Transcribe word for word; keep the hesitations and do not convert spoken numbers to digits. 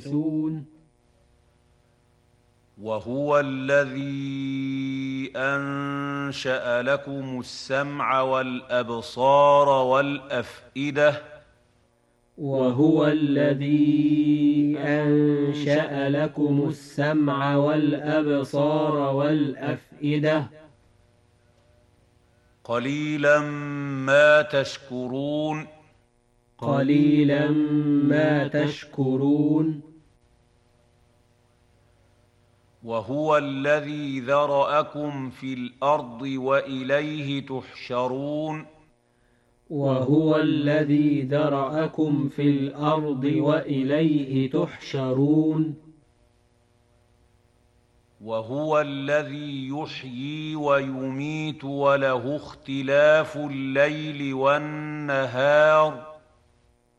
وهو الذي أنشأ لكم السمع والأبصار والأفئدة وهو الذي أنشأ لكم السمع والأبصار والأفئدة قليلا ما تشكرون قليلا ما تشكرون وهو الذي ذرأكم في الأرض وإليه تحشرون وهو الذي ذرأكم في الأرض وإليه تحشرون وهو الذي يحيي ويميت وله اختلاف الليل والنهار